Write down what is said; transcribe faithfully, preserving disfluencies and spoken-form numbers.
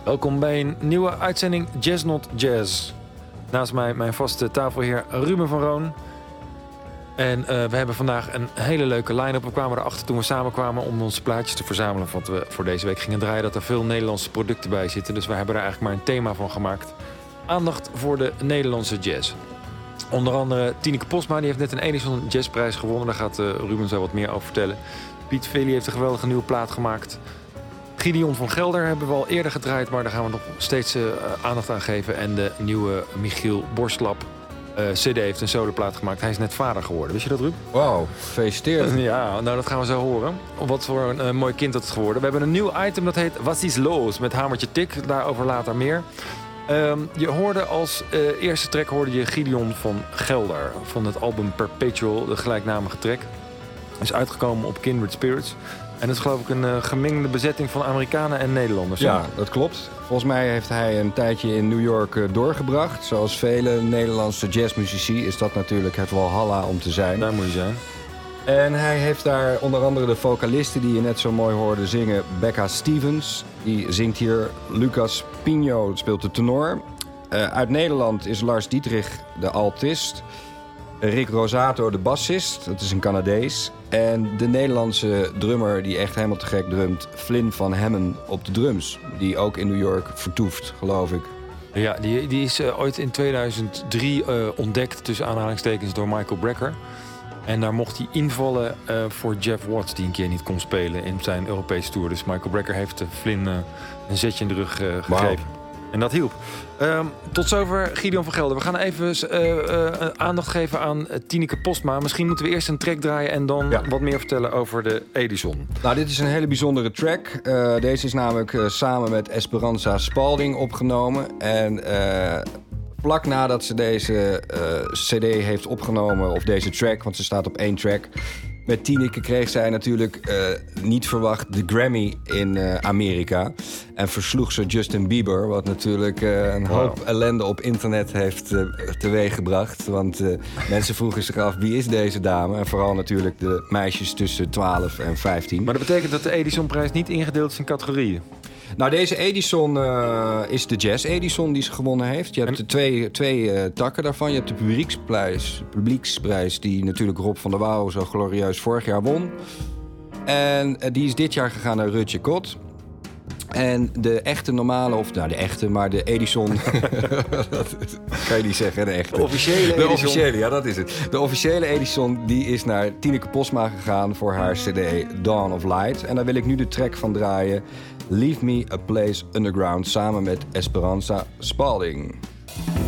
Welkom bij een nieuwe uitzending Jazz Not Jazz. Naast mij mijn vaste tafelheer Ruben van Roon. En uh, we hebben vandaag een hele leuke line-up. We kwamen erachter toen we samenkwamen om onze plaatjes te verzamelen. Want we voor deze week gingen draaien dat er veel Nederlandse producten bij zitten. Dus we hebben er eigenlijk maar een thema van gemaakt. Aandacht voor de Nederlandse jazz. Onder andere Tineke Postma, die heeft net een Edison Jazzprijs gewonnen. Daar gaat uh, Ruben zo wat meer over vertellen. Piet Veli heeft een geweldige nieuwe plaat gemaakt. Gideon van Gelder hebben we al eerder gedraaid, maar daar gaan we nog steeds uh, aandacht aan geven. En de nieuwe Michiel Borstlap uh, C D heeft een soloplaat gemaakt. Hij is net vader geworden. Wist je dat, Ruud? Wauw, gefeliciteerd. Ja, nou dat gaan we zo horen. Wat voor een uh, mooi kind dat is geworden. We hebben een nieuw item dat heet Wat is los? Met Hamertje Tik. Daarover later meer. Um, je hoorde als uh, eerste track hoorde je Gideon van Gelder van het album Perpetual, de gelijknamige track. Is uitgekomen op Kindred Spirits. En dat is geloof ik een uh, gemengde bezetting van Amerikanen en Nederlanders. Ja, dat klopt. Volgens mij heeft hij een tijdje in New York uh, doorgebracht. Zoals vele Nederlandse jazzmuzici is dat natuurlijk het walhalla om te zijn. Daar moet je zijn. En hij heeft daar onder andere de vocalisten die je net zo mooi hoorde zingen. Becca Stevens, die zingt hier. Lucas Pinho speelt de tenor. Uh, uit Nederland is Lars Dietrich de altist. Rick Rosato de bassist, dat is een Canadees. En de Nederlandse drummer die echt helemaal te gek drumt, Flynn van Hemmen op de drums. Die ook in New York vertoeft, geloof ik. Ja, die, die is uh, ooit in tweeduizend drie uh, ontdekt, tussen aanhalingstekens, door Michael Brecker. En daar mocht hij invallen uh, voor Jeff Watts, die een keer niet kon spelen in zijn Europese tour. Dus Michael Brecker heeft uh, Flynn uh, een zetje in de rug uh, gegeven. Wow. En dat hielp. Um, tot zover Gideon van Gelder. We gaan even uh, uh, aandacht geven aan uh, Tineke Postma. Misschien moeten we eerst een track draaien en dan ja. wat meer vertellen over de Edison. Nou, dit is een hele bijzondere track. Uh, deze is namelijk uh, samen met Esperanza Spalding opgenomen. En uh, vlak nadat ze deze uh, cd heeft opgenomen, of deze track, want ze staat op één track, met Tineke kreeg zij natuurlijk uh, niet verwacht de Grammy in uh, Amerika. En versloeg ze Justin Bieber, wat natuurlijk uh, een hoop wow. ellende op internet heeft uh, teweeggebracht. Want uh, mensen vroegen zich af, wie is deze dame? En vooral natuurlijk de meisjes tussen twaalf en vijftien. Maar dat betekent dat de Edisonprijs niet ingedeeld is in categorieën? Nou, deze Edison uh, is de Jazz Edison die ze gewonnen heeft. Je hebt de twee, twee uh, takken daarvan. Je hebt de publieksprijs, publieksprijs die natuurlijk Rob van der Wouw zo glorieus vorig jaar won. En uh, die is dit jaar gegaan naar Rutje Kot. En de echte normale, of nou de echte, maar de Edison, dat kan je niet zeggen, de echte. De officiële Edison. De officiële, ja, dat is het. De officiële Edison die is naar Tineke Postma gegaan voor haar cd Dawn of Light. En daar wil ik nu de track van draaien. Leave Me a Place Underground samen met Esperanza Spalding.